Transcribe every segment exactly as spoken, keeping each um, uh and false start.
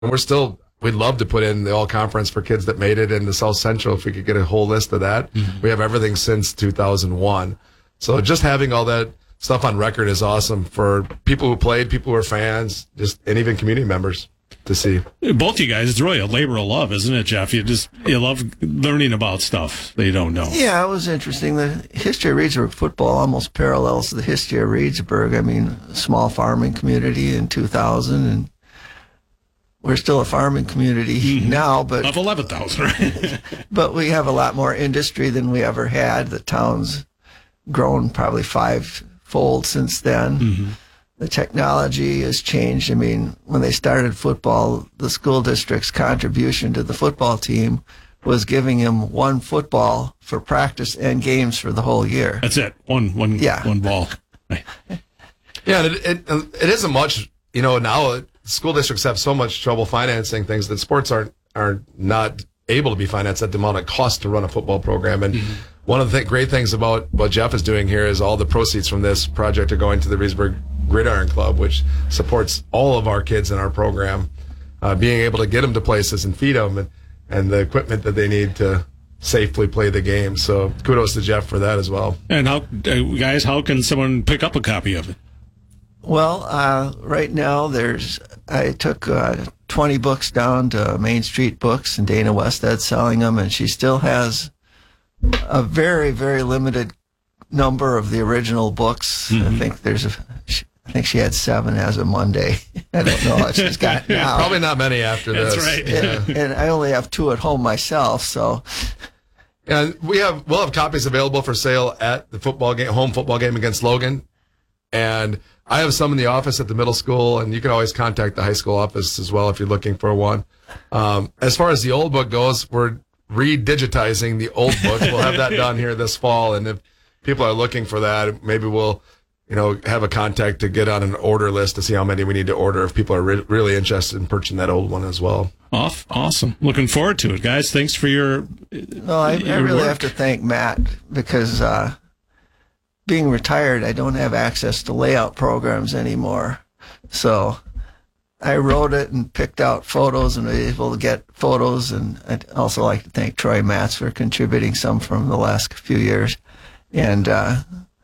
we're still, we'd love to put in the all-conference for kids that made it into South Central if we could get a whole list of that. Mm-hmm. We have everything since two thousand one. So just having all that stuff on record is awesome for people who played, people who are fans, just and even community members to see. Both you guys, it's really a labor of love, isn't it, Jeff? You just you love learning about stuff that you don't know. Yeah, it was interesting. The history of Reedsburg football almost parallels the history of Reedsburg. I mean, a small farming community in two thousand, and we're still a farming community mm-hmm. now, but of eleven thousand, right? But we have a lot more industry than we ever had. The town's grown probably fivefold since then. Mm-hmm. The technology has changed. I mean, when they started football, the school district's contribution to the football team was giving him one football for practice and games for the whole year. That's it. One, one, yeah. one ball. Right. Yeah, it, it, it isn't much. You know, now school districts have so much trouble financing things that sports aren't are not able to be financed at the amount it costs to run a football program. And mm-hmm. one of the th- great things about what Jeff is doing here is all the proceeds from this project are going to the Reedsburg Gridiron Club, which supports all of our kids in our program, uh, being able to get them to places and feed them and, and the equipment that they need to safely play the game. So kudos to Jeff for that as well. And how, uh, guys, how can someone pick up a copy of it? Well, uh, right now there's, I took uh, twenty books down to Main Street Books, and Dana Wested's selling them, and she still has a very, very limited number of the original books. Mm-hmm. I think there's a, I think she had seven as of Monday. I don't know what she's got now. Probably not many after this. That's right. And, and I only have two at home myself, so. And we have, we'll have copies available for sale at the football game, home football game against Logan. And I have some in the office at the middle school, and you can always contact the high school office as well if you're looking for one. Um, as far as the old book goes, we're re-digitizing the old book. We'll have that done here this fall, and if people are looking for that, maybe we'll, you know, have a contact to get on an order list to see how many we need to order if people are re- really interested in purchasing that old one as well. Off, awesome. Looking forward to it, guys. Thanks for your. Well, I, your I really work. have to thank Matt because uh, being retired, I don't have access to layout programs anymore. So I wrote it and picked out photos and was able to get photos. And I'd also like to thank Troy Matz for contributing some from the last few years. And uh,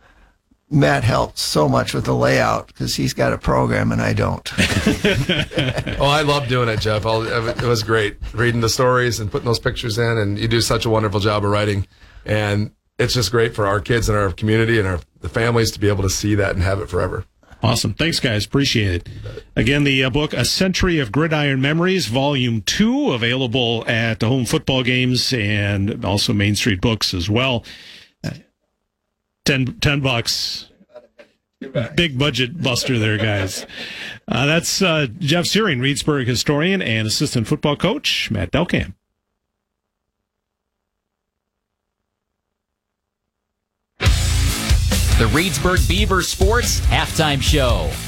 Matt helped so much with the layout because he's got a program and I don't. Oh, I love doing it, Jeff. I'll, it was great reading the stories and putting those pictures in, and you do such a wonderful job of writing. And it's just great for our kids and our community and our the families to be able to see that and have it forever. Awesome. Thanks, guys. Appreciate it. Again, the uh, book, A Century of Gridiron Memories, Volume two, available at the home football games and also Main Street Books as well. Ten, ten bucks. Big budget buster there, guys. Uh, that's uh, Jeff Searing, Reedsburg historian and assistant football coach, Matt Delkamp. The Reedsburg Beavers Sports Halftime Show.